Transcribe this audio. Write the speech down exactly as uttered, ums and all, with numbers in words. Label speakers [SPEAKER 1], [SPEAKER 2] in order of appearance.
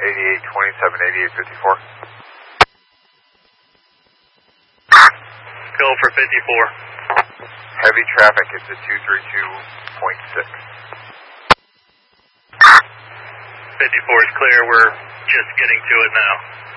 [SPEAKER 1] eighty-eight twenty-seven, eighty-eight fifty-four.
[SPEAKER 2] Go for fifty-four.
[SPEAKER 1] Heavy traffic is at two thirty-two point six.
[SPEAKER 2] fifty-four is clear, we're just getting to it now.